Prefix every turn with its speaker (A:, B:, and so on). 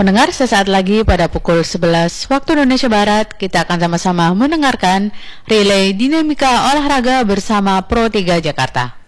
A: Pendengar, sesaat lagi pada pukul 11 waktu Indonesia Barat, kita akan sama-sama mendengarkan relay dinamika olahraga bersama Pro 3 Jakarta.